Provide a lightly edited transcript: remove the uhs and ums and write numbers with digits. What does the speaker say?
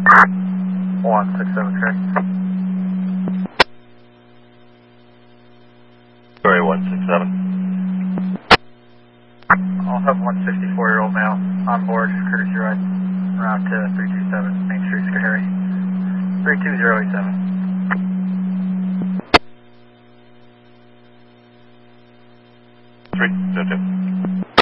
167, correct. Sorry, 167. I'll have 164-year-old male on board, courtesy ride, route to 327 Main Street, Schoharie. 32087.